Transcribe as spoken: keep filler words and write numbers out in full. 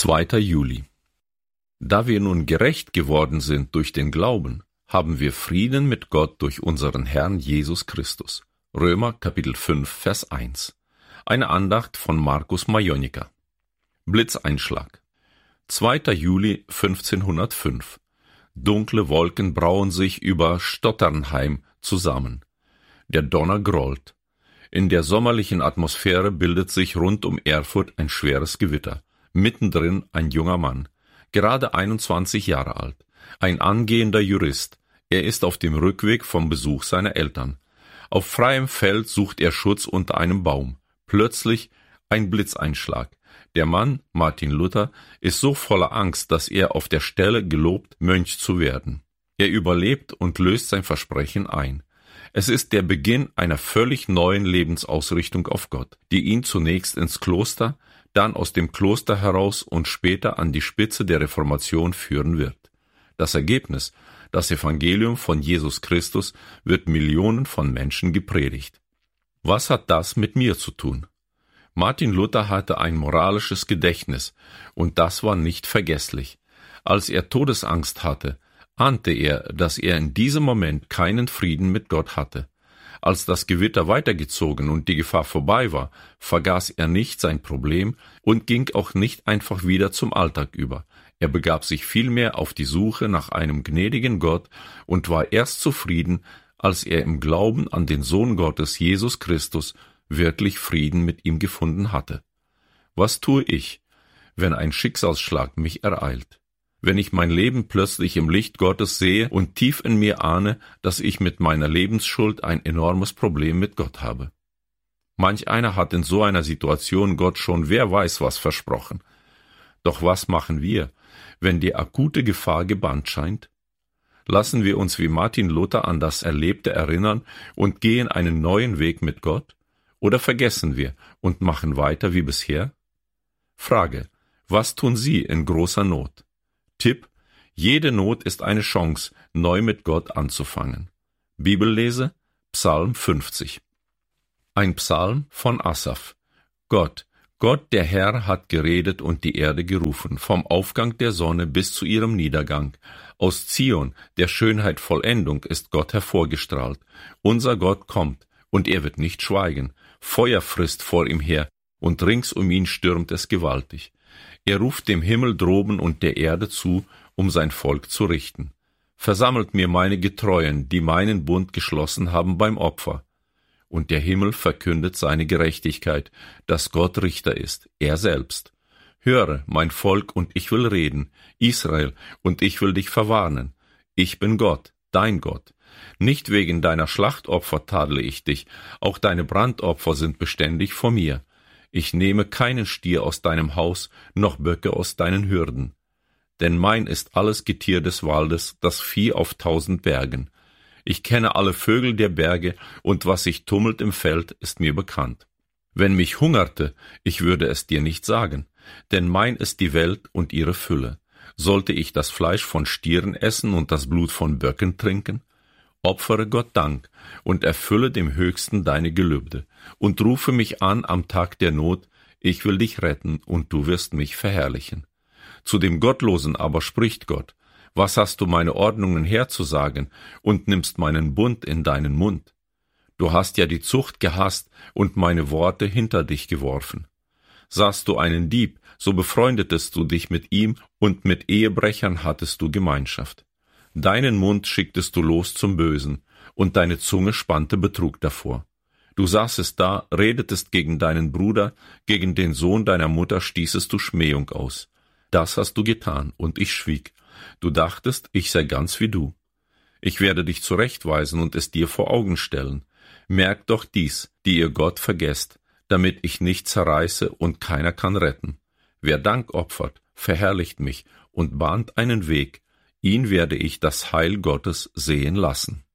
zweiter Juli. Da wir nun gerecht geworden sind durch den Glauben, haben wir Frieden mit Gott durch unseren Herrn Jesus Christus. Römer Kapitel fünf, Vers eins. Eine Andacht von Markus Majonika. Blitzeinschlag. zweiter Juli fünfzehnhundertfünf. Dunkle Wolken brauen sich über Stotternheim zusammen. Der Donner grollt. In der sommerlichen Atmosphäre bildet sich rund um Erfurt ein schweres Gewitter. Mittendrin ein junger Mann, gerade einundzwanzig Jahre alt, ein angehender Jurist. Er ist auf dem Rückweg vom Besuch seiner Eltern. Auf freiem Feld sucht er Schutz unter einem Baum. Plötzlich ein Blitzeinschlag. Der Mann, Martin Luther, ist so voller Angst, dass er auf der Stelle gelobt, Mönch zu werden. Er überlebt und löst sein Versprechen ein. Es ist der Beginn einer völlig neuen Lebensausrichtung auf Gott, die ihn zunächst ins Kloster, dann aus dem Kloster heraus und später an die Spitze der Reformation führen wird. Das Ergebnis, das Evangelium von Jesus Christus, wird Millionen von Menschen gepredigt. Was hat das mit mir zu tun? Martin Luther hatte ein moralisches Gedächtnis, und das war nicht vergesslich. Als er Todesangst hatte, ahnte er, dass er in diesem Moment keinen Frieden mit Gott hatte. Als das Gewitter weitergezogen und die Gefahr vorbei war, vergaß er nicht sein Problem und ging auch nicht einfach wieder zum Alltag über. Er begab sich vielmehr auf die Suche nach einem gnädigen Gott und war erst zufrieden, als er im Glauben an den Sohn Gottes, Jesus Christus, wirklich Frieden mit ihm gefunden hatte. Was tue ich, wenn ein Schicksalsschlag mich ereilt? Wenn ich mein Leben plötzlich im Licht Gottes sehe und tief in mir ahne, dass ich mit meiner Lebensschuld ein enormes Problem mit Gott habe. Manch einer hat in so einer Situation Gott schon wer weiß was versprochen. Doch was machen wir, wenn die akute Gefahr gebannt scheint? Lassen wir uns wie Martin Luther an das Erlebte erinnern und gehen einen neuen Weg mit Gott? Oder vergessen wir und machen weiter wie bisher? Frage: Was tun Sie in großer Not? Tipp: Jede Not ist eine Chance, neu mit Gott anzufangen. Bibellese: Psalm fünfzig. Ein Psalm von Asaf. Gott, Gott der Herr hat geredet und die Erde gerufen, vom Aufgang der Sonne bis zu ihrem Niedergang. Aus Zion, der Schönheit Vollendung, ist Gott hervorgestrahlt. Unser Gott kommt, und er wird nicht schweigen. Feuer frisst vor ihm her, und rings um ihn stürmt es gewaltig. Er ruft dem Himmel droben und der Erde zu, um sein Volk zu richten. Versammelt mir meine Getreuen, die meinen Bund geschlossen haben beim Opfer. Und der Himmel verkündet seine Gerechtigkeit, dass Gott Richter ist, er selbst. Höre, mein Volk, und ich will reden, Israel, und ich will dich verwarnen. Ich bin Gott, dein Gott. Nicht wegen deiner Schlachtopfer tadle ich dich, auch deine Brandopfer sind beständig vor mir. Ich nehme keinen Stier aus deinem Haus, noch Böcke aus deinen Hürden. Denn mein ist alles Getier des Waldes, das Vieh auf tausend Bergen. Ich kenne alle Vögel der Berge, und was sich tummelt im Feld, ist mir bekannt. Wenn mich hungerte, ich würde es dir nicht sagen, denn mein ist die Welt und ihre Fülle. Sollte ich das Fleisch von Stieren essen und das Blut von Böcken trinken? Opfere Gott Dank und erfülle dem Höchsten deine Gelübde und rufe mich an am Tag der Not, ich will dich retten und du wirst mich verherrlichen. Zu dem Gottlosen aber spricht Gott: Was hast du meine Ordnungen herzusagen und nimmst meinen Bund in deinen Mund? Du hast ja die Zucht gehasst und meine Worte hinter dich geworfen. Sahst du einen Dieb, so befreundetest du dich mit ihm und mit Ehebrechern hattest du Gemeinschaft. Deinen Mund schicktest du los zum Bösen, und deine Zunge spannte Betrug davor. Du saßest da, redetest gegen deinen Bruder, gegen den Sohn deiner Mutter stießest du Schmähung aus. Das hast du getan, und ich schwieg. Du dachtest, ich sei ganz wie du. Ich werde dich zurechtweisen und es dir vor Augen stellen. Merkt doch dies, die ihr Gott vergesst, damit ich nicht zerreiße und keiner kann retten. Wer Dank opfert, verherrlicht mich und bahnt einen Weg, ihn werde ich das Heil Gottes sehen lassen.